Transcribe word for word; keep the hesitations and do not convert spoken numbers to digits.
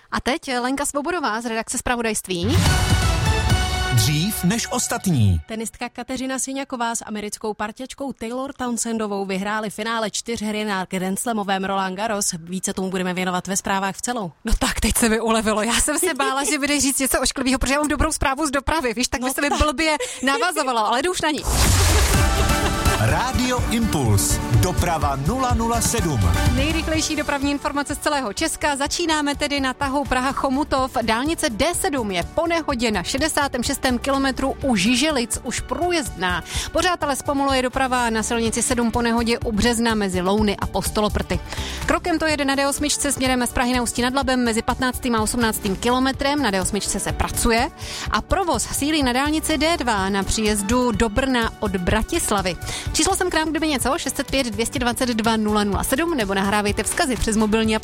A teď Lenka Svobodová z redakce Zpravodajství. Dřív než ostatní. Tenistka Kateřina Siňaková s americkou parťačkou Taylor Townsendovou vyhráli finále čtyřhry na Grand Slamovém Roland Garros. Více tomu budeme věnovat ve zprávách v celou. No tak, teď se mi ulevilo. Já jsem se bála, že budeš říct něco ošklivého, protože já mám dobrou zprávu z dopravy. Víš, tak by no se mi blbě navazovalo, ale jdu už na ní. Rádio Impuls. Doprava nula nula sedm. Nejrychlejší dopravní informace z celého Česka. Začínáme tedy na tahu Praha-Chomutov. Dálnice D sedm je po nehodě na šedesátém šestém kilometru u Žiželic už průjezdná. Pořád ale zpomaluje doprava na silnici sedm po nehodě u Března mezi Louny a Postoloprty. Krokem to jede na D osm směrem z Prahy na Ústí nad Labem mezi patnáctým a osmnáctým kilometrem. Na D osm se pracuje a provoz sílí na dálnici D dva na příjezdu do Brna od Bratislavy. Číslo jsem k nám, kdyby něco, šest set pět dvě dvacet dva nula nula sedm nebo nahrávejte vzkazy přes mobilní